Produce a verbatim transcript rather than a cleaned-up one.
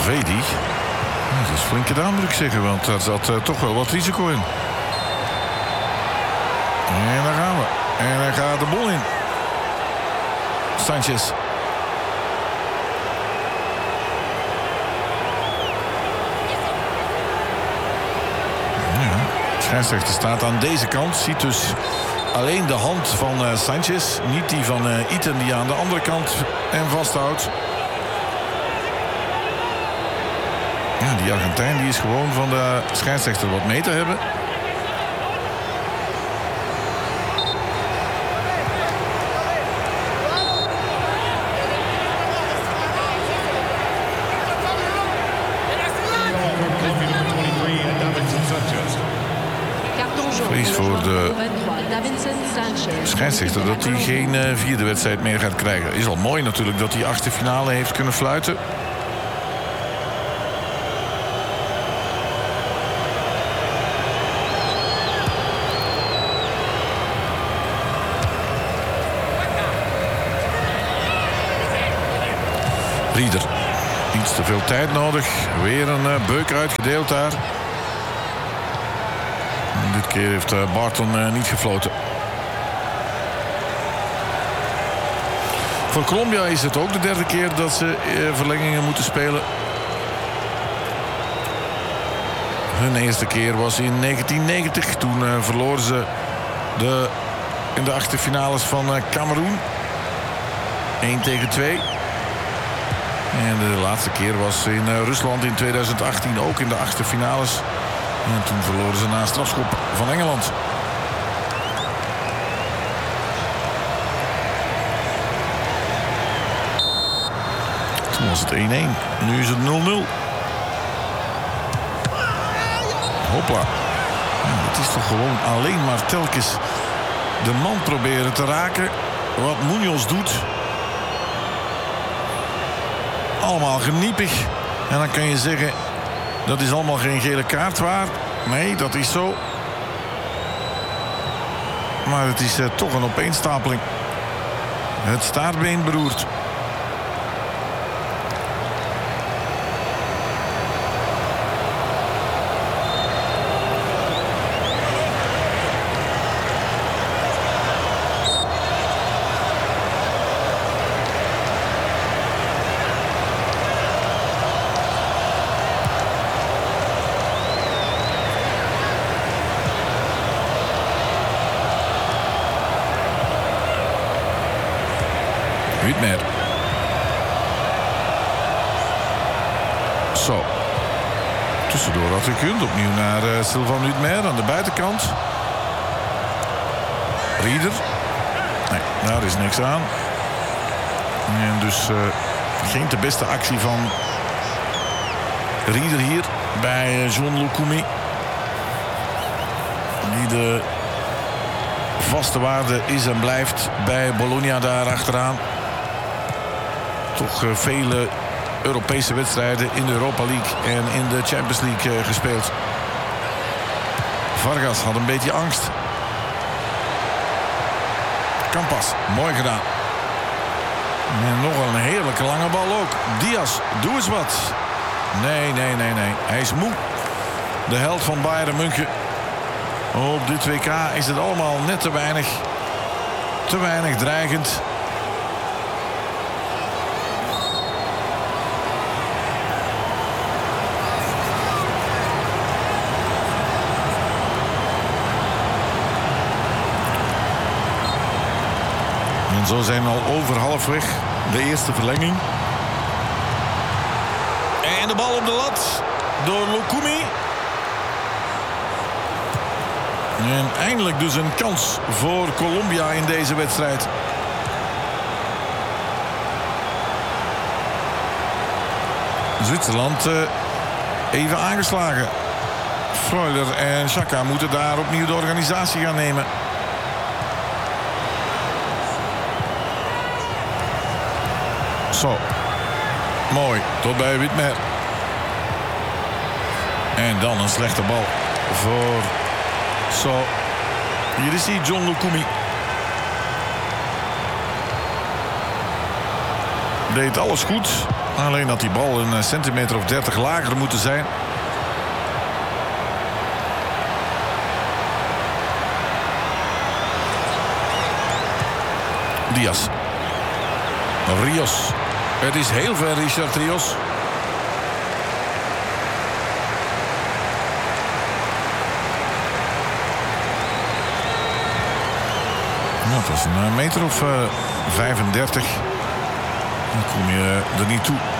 Elvedi. Dat is flink gedaan, moet ik zeggen, want daar zat uh, toch wel wat risico in. En daar gaan we. En daar gaat de bal in. Sanchez. Ja, de scheidsrechter staat aan deze kant. Ziet dus alleen de hand van uh, Sanchez. Niet die van uh, Iten die aan de andere kant hem vasthoudt. Ja, die Argentijn die is gewoon van de scheidsrechter wat mee te hebben. Vrees voor de scheidsrechter dat hij geen uh, vierde wedstrijd meer gaat krijgen. Het is al mooi natuurlijk dat hij achtste finale heeft kunnen fluiten. Rieder. Iets te veel tijd nodig. Weer een uh, beuk uitgedeeld daar. En dit keer heeft uh, Barton uh, niet gefloten. Voor Colombia is het ook de derde keer dat ze uh, verlengingen moeten spelen. Hun eerste keer was in negentien negentig. Toen uh, verloren ze de, in de achterfinales van uh, Cameroen. één tegen twee. En de laatste keer was in uh, Rusland in tweeduizend achttien ook in de achtste finales. En toen verloren ze na een strafschop van Engeland. Toen was het één-één. Nu is het nul nul. Hopla. Ja, het is toch gewoon alleen maar telkens de man proberen te raken. Wat Munoz doet. Allemaal geniepig. En dan kan je zeggen, dat is allemaal geen gele kaart waard. Nee, dat is zo. Maar het is uh, toch een opeenstapeling. Het staartbeen beroert. Huitmer. Zo. Tussendoor had gekund. Opnieuw naar uh, Sylvain Huitmer aan de buitenkant. Rieder. Nee, daar is niks aan. En dus uh, geen de beste actie van Rieder hier bij uh, John Lukumi. Die de vaste waarde is en blijft bij Bologna daar achteraan. Toch uh, vele Europese wedstrijden in de Europa League en in de Champions League uh, gespeeld. Vargas had een beetje angst. Campas, mooi gedaan. En nog een heerlijke lange bal ook. Diaz, doe eens wat. Nee, nee, nee, nee. Hij is moe. De held van Bayern München. Op dit W K is het allemaal net te weinig. Te weinig dreigend. En zo zijn we al over halfweg de eerste verlenging. En de bal op de lat door Lukumi. En eindelijk dus een kans voor Colombia in deze wedstrijd. Zwitserland uh, even aangeslagen. Freuler en Xhaka moeten daar opnieuw de organisatie gaan nemen. Zo. Mooi. Tot bij Huitmer. En dan een slechte bal voor... Zo. Hier is hij, John Lukumi. deed alles goed. Alleen had die bal een centimeter of dertig lager moeten zijn. Diaz. Rios. Het is heel ver, Richard Rios. Nou, dat was een meter of uh, vijfendertig. Dan kom je er niet toe.